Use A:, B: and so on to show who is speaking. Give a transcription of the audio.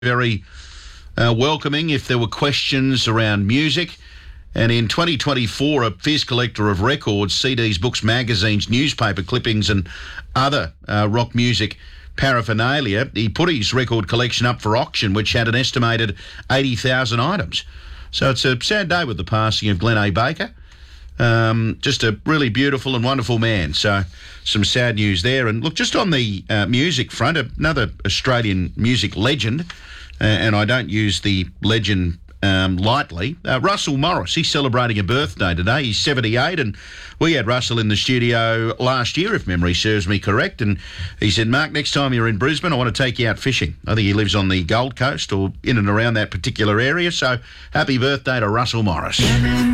A: very welcoming if there were questions around music. And in 2024, a fierce collector of records, CDs, books, magazines, newspaper clippings and other rock music paraphernalia, he put his record collection up for auction, which had an estimated 80,000 items. So it's a sad day with the passing of Glenn A. Baker. Just a really beautiful and wonderful man. So some sad news there. And look, just on the music front, another Australian music legend, and I don't use the legend lightly, Russell Morris. He's celebrating a birthday today. He's 78, and we had Russell in the studio last year, if memory serves me correct, and he said, Mark, next time you're in Brisbane, I want to take you out fishing. I think he lives on the Gold Coast or in and around that particular area, so happy birthday to Russell Morris.